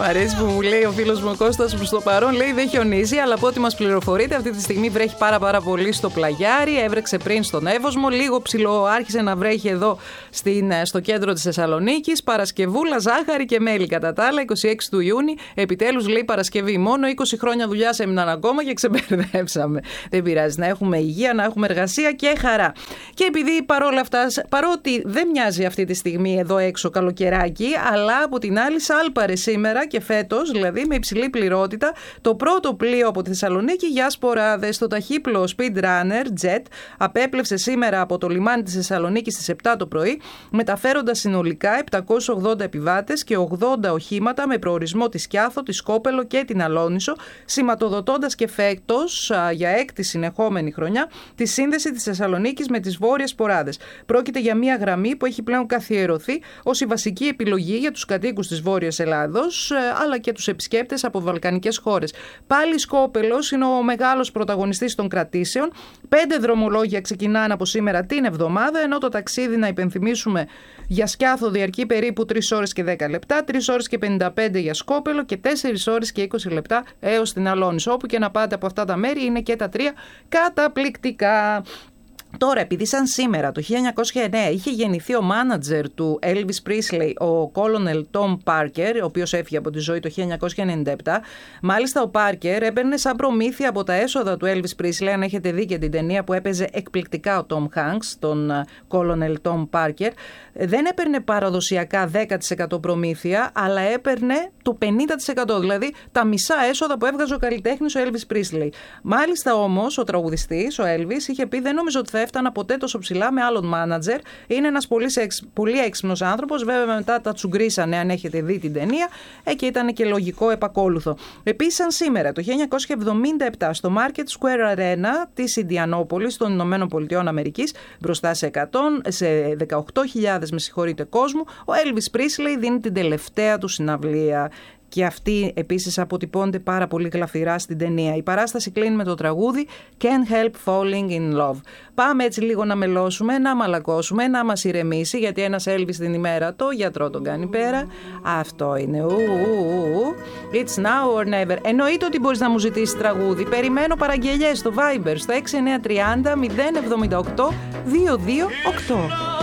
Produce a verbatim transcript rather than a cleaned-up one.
Μ' αρέσει που μου λέει ο φίλος μου ο Κώστας που στο παρόν λέει δεν χιονίζει, αλλά από ό,τι μας πληροφορείτε αυτή τη στιγμή βρέχει πάρα πάρα πολύ στο πλαγιάρι. Έβρεξε πριν στον Εύωσμο, λίγο ψηλό άρχισε να βρέχει εδώ στην, στο κέντρο της Θεσσαλονίκης. Παρασκευούλα, ζάχαρη και μέλι κατά τα άλλα, είκοσι έξι του Ιούνιου. Επιτέλους λέει Παρασκευή. Μόνο είκοσι χρόνια δουλειά έμειναν ακόμα και ξεμπερδέψαμε. Δεν πειράζει, να έχουμε υγεία, να έχουμε εργασία και χαρά. Και επειδή παρόλα αυτά, παρότι δεν μοιάζει αυτή τη στιγμή εδώ έξω καλοκαιράκι, αλλά από την άλλη σάλπαρε σήμερα και φέτος, δηλαδή με υψηλή πληρότητα, το πρώτο πλοίο από τη Θεσσαλονίκη για σποράδες. Το ταχύπλοο Speedrunner Jet απέπλευσε σήμερα από το λιμάνι της Θεσσαλονίκης στις επτά το πρωί, μεταφέροντας συνολικά επτακόσιους ογδόντα επιβάτες και ογδόντα οχήματα με προορισμό τη Σκιάθο, τη Σκόπελο και την Αλόνισο, σηματοδοτώντας και φέτος για έκτη συνεχόμενη χρονιά τη σύνδεση της Θεσσαλονίκης με τις βόρειες σποράδες. Πρόκειται για μια γραμμή που έχει πλέον καθιερωθεί ως η βασική επιλογή για τους κατοίκους της Βόρειας Ελλάδος, αλλά και τους επισκέπτες από βαλκανικές χώρες. Πάλι Σκόπελος είναι ο μεγάλος πρωταγωνιστής των κρατήσεων. Πέντε δρομολόγια ξεκινάνε από σήμερα την εβδομάδα, ενώ το ταξίδι, να υπενθυμίσουμε, για Σκιάθο διαρκεί περίπου τρεις ώρες και δέκα λεπτά, τρεις ώρες και πενήντα πέντε για Σκόπελο και τέσσερις ώρες και είκοσι λεπτά έως την Αλόνισο. Όπου και να πάτε από αυτά τα μέρη είναι και τα τρία καταπληκτικά. Τώρα, επειδή σαν σήμερα το χίλια εννιακόσια εννέα είχε γεννηθεί ο μάνατζερ του Elvis Presley, ο Colonel Tom Parker, ο οποίος έφυγε από τη ζωή το χίλια εννιακόσια ενενήντα επτά, μάλιστα ο Parker έπαιρνε σαν προμήθεια από τα έσοδα του Elvis Presley, αν έχετε δει και την ταινία που έπαιζε εκπληκτικά ο Tom Hanks, τον Colonel Tom Parker, δεν έπαιρνε παραδοσιακά δέκα τοις εκατό προμήθεια, αλλά έπαιρνε το πενήντα τοις εκατό, δηλαδή τα μισά έσοδα που έβγαζε ο καλλιτέχνης ο Elvis Presley. Μάλιστα όμως ο τραγουδιστής, ο Elvis, είχε πει δεν νομίζω ότι θα έφτανα ποτέ τόσο ψηλά με άλλον μάνατζερ. Είναι ένας πολύ, πολύ έξυπνος άνθρωπος. Βέβαια μετά τα τσουγκρίσανε, αν έχετε δει την ταινία, ε, και ήταν και λογικό επακόλουθο. Επίσης, σαν σήμερα το χίλια εννιακόσια εβδομήντα επτά στο Market Square Arena της Ιντιανόπολης των Ηνωμένων Πολιτειών Αμερικής, μπροστά σε, εκατό, σε δεκαοκτώ χιλιάδες με συγχωρείτε κόσμου, ο Elvis Presley δίνει την τελευταία του συναυλία. Και αυτή επίσης αποτυπώνεται πάρα πολύ γλαφυρά στην ταινία. Η παράσταση κλείνει με το τραγούδι Can't Help Falling in Love. Πάμε έτσι λίγο να μελώσουμε, να μαλακώσουμε, να μας ηρεμήσει, γιατί ένας Elvis την ημέρα το γιατρό τον κάνει πέρα. Αυτό είναι. Ου, ου, ου. It's now or never. Εννοείται ότι μπορείς να μου ζητήσεις τραγούδι. Περιμένω παραγγελιές στο Viber στο έξι εννιά τρία μηδέν επτά οκτώ δύο δύο οκτώ.